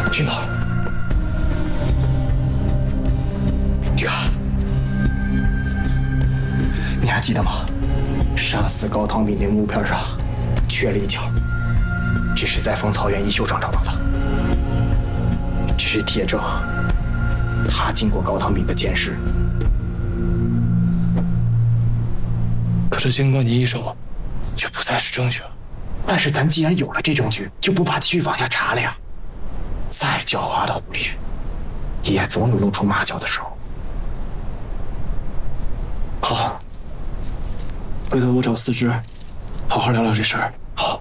训导，你看，你还记得吗？杀死高唐敏的木片上缺了一角，这是在丰草原一袖上找到的。这是铁证，他经过高唐敏的监视。 可是经过你一手，就不再是证据了。 但是咱既然有了这证据，就不怕继续往下查了呀。再狡猾的狐狸，也总有露出马脚的时候。 好，回头我找司职，好好聊聊这事儿。 好。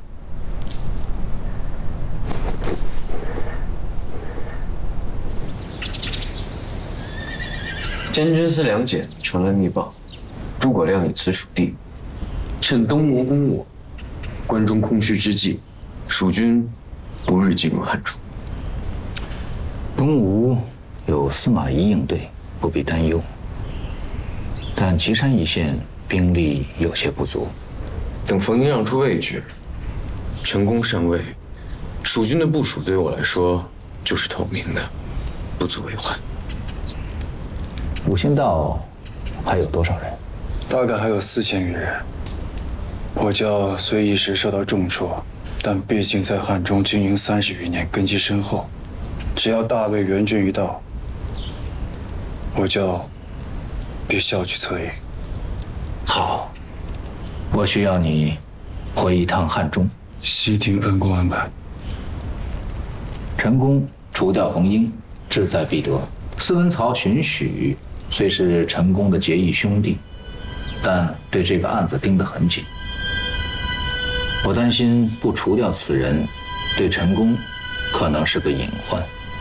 监军司梁简传来密报，诸葛亮以此属地，趁东吴攻我，关中空虚之际，蜀军不日进入汉中。 东吴有司马懿应对，不必担忧。但岐山一线兵力有些不足。 等冯英让出位置，成功上位，蜀军的部署对我来说就是透明的，不足为患。 五仙道还有多少人？ 大概还有4000余人。我教虽一时受到重挫，但毕竟在汉中经营30余年，根基深厚。只要大魏援军一到，我教必效去策应。 好，我需要你回一趟汉中。 悉听恩公安排。 陈宫除掉冯英，志在必得。司文曹、荀许虽是陈宫的结义兄弟，但对这个案子盯得很紧。我担心不除掉此人，对陈宫可能是个隐患。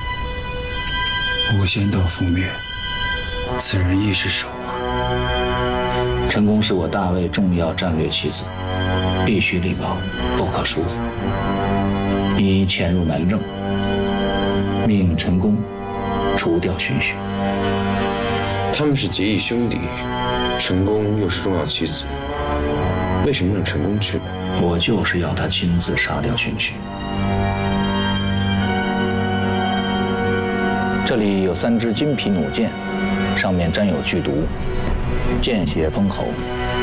无仙道覆灭，此人亦是首啊。 陈宫是我大魏重要战略棋子，必须力保，不可疏忽。你潜入南郑，命陈宫除掉荀许。 他们是结义兄弟，陈宫又是重要棋子，为什么让陈宫去呢？ 我就是要他亲自杀掉荀许。这里有3支金皮弩箭，上面沾有剧毒，见血封喉。